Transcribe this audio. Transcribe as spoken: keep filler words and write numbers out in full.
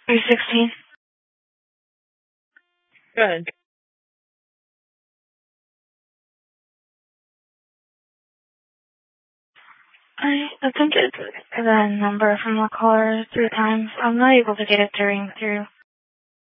three sixteen. Go ahead. I I think it's the number from the caller three times. I'm not able to get it to ring through.